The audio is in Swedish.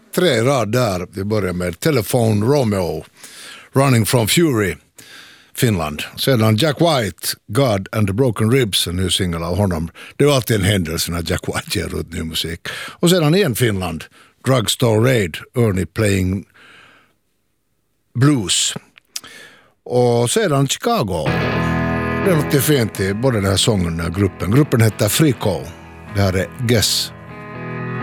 3 rad där. Vi börjar med Telephone Romeo, Running from Fury, Finland. Sedan Jack White, God and the Broken Ribs, en ny singel av honom. Det är alltid en händelse när Jack White ger ut ny musik. Och sedan igen Finland, Drugstore Raid, Ernie Playing Blues. Och sedan Chicago. Det är något fint i både den här sången och gruppen. Gruppen heter Frico. Det här är Guess.